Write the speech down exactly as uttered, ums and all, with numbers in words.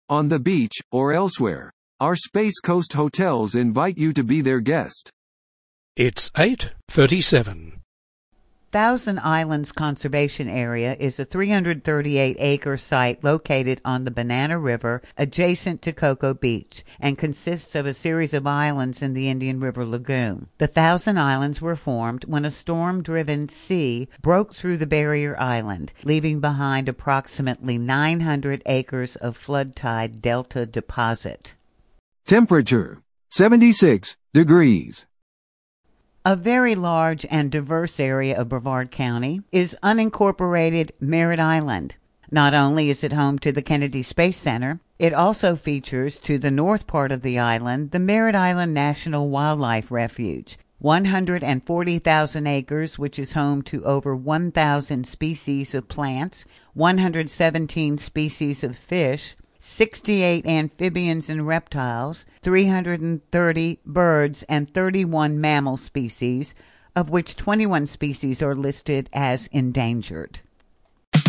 on the beach, or elsewhere. Our Space Coast hotels invite you to be their guest. It's eight thirty-seven. Thousand Islands Conservation Area is a three hundred thirty-eight acre site located on the Banana River adjacent to Cocoa Beach and consists of a series of islands in the Indian River Lagoon. The Thousand Islands were formed when a storm-driven sea broke through the barrier island, leaving behind approximately nine hundred acres of flood tide delta deposit. Temperature, seventy-six degrees. A very large and diverse area of Brevard County is unincorporated Merritt Island. Not only is it home to the Kennedy Space Center, it also features to the north part of the island the Merritt Island National Wildlife Refuge, one hundred forty thousand acres, which is home to over one thousand species of plants, one hundred seventeen species of fish, sixty-eight amphibians and reptiles, three hundred thirty birds, and thirty-one mammal species, of which twenty-one species are listed as endangered.